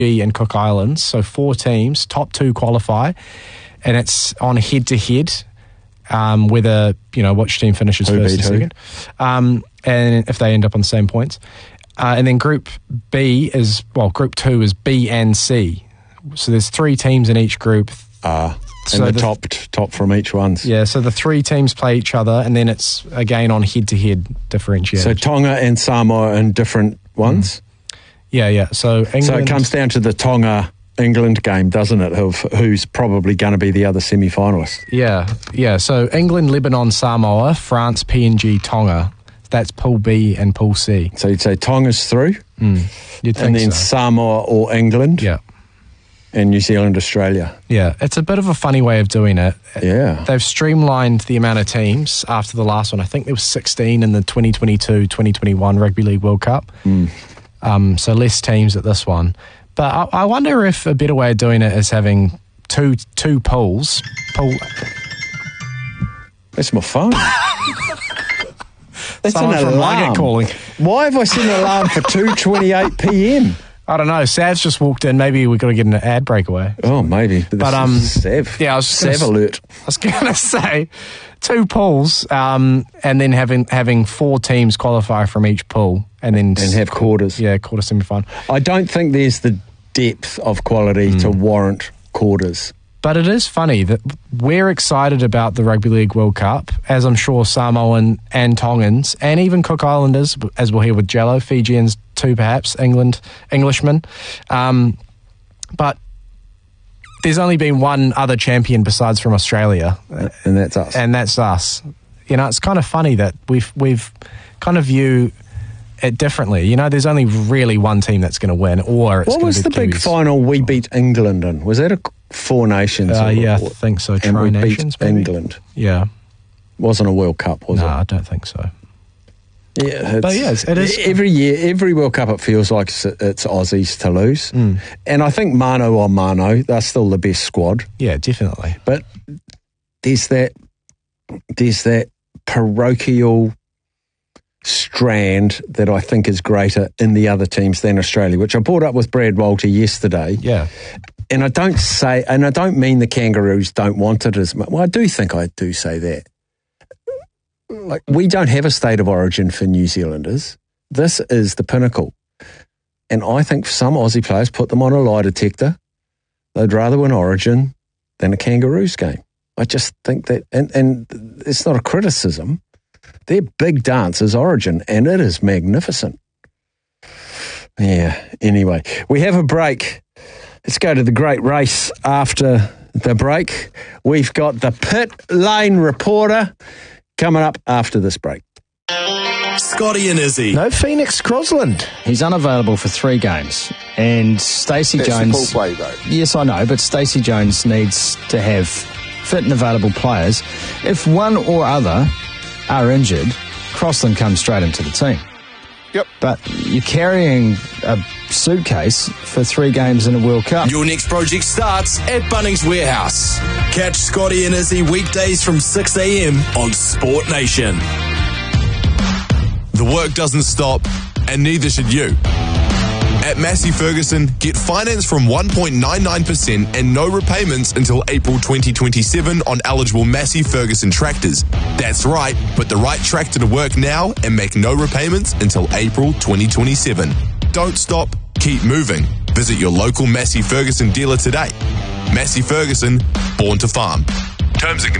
and Cook Islands. So 4 teams, top 2 qualify, and it's on head-to-head, whether, which team finishes first and second, and if they end up on the same points. And then Group 2 is B and C. So there's 3 teams in each group. So and the top from each one. Yeah, so the 3 teams play each other, and then it's again on head-to-head differentiation. So Tonga and Samoa in different ones? Yeah. So England... So it comes down to the Tonga-England game, doesn't it, of who's probably going to be the other semi-finalist? Yeah. So England, Lebanon, Samoa, France, PNG, Tonga. That's Pool B and Pool C. So you'd say Tonga's through? You'd think and then so. Samoa or England? Yeah. And New Zealand, Australia. Yeah, it's a bit of a funny way of doing it. Yeah. They've streamlined the amount of teams after the last one. I think there was 16 in the 2022-2021 Rugby League World Cup. So less teams at this one. But I wonder if a better way of doing it is having two pools. That's my phone. That's Someone an from alarm. Margate calling. Why have I set an alarm for 2:28 p.m? I don't know. Sav's just walked in. Maybe we've got to get an ad breakaway. Oh, maybe. But Sav. Yeah, Sav alert. I was going to say 2 pools, and then having 4 teams qualify from each pool, and have quarters. Yeah, quarter semi-final. I don't think there's the depth of quality to warrant quarters. But it is funny that we're excited about the Rugby League World Cup, as I'm sure Samoan and Tongans, and even Cook Islanders, as we'll hear with Jello, Fijians too perhaps, Englishmen. But there's only been one other champion besides from Australia. And that's us. And that's us. It's kind of funny that we've kind of view it differently. There's only really one team that's going to win, or it's what was the big final we beat England in? Was that a 4 Nations? Yeah, I think so. Tri-Nations, beat England. Yeah. Wasn't a World Cup, was it? No, I don't think so. Yeah, but yes, it is. Every year, every World Cup, it feels like it's Aussies to lose. And I think mano a mano, they're still the best squad. Yeah, definitely. But there's that parochial strand that I think is greater in the other teams than Australia, which I brought up with Brad Walter yesterday. Yeah. And I don't mean the Kangaroos don't want it as much. Well, I do say that. Like, we don't have a state of origin for New Zealanders. This is the pinnacle. And I think some Aussie players put them on a lie detector. They'd rather win Origin than a Kangaroos game. I just think that, and it's not a criticism. Their big dance is Origin, and it is magnificent. Yeah, anyway, we have a break. Let's go to the great race after the break. We've got the Pit Lane Reporter coming up after this break. Scotty and Izzy. No Phoenix Crosland. He's unavailable for 3 games. And Stacey Jones... That's the full play, though. Yes, I know, but Stacey Jones needs to have fit and available players. If one or other are injured, Crossland comes straight into the team. Yep. But you're carrying a suitcase for 3 games in a World Cup. Your next project starts at Bunnings Warehouse. Catch Scotty and Izzy weekdays from 6 a.m. on Sport Nation. The work doesn't stop, and neither should you. At Massey Ferguson, get finance from 1.99% and no repayments until April 2027 on eligible Massey Ferguson tractors. That's right, put the right tractor to work now and make no repayments until April 2027. Don't stop, keep moving. Visit your local Massey Ferguson dealer today. Massey Ferguson, born to farm. Terms and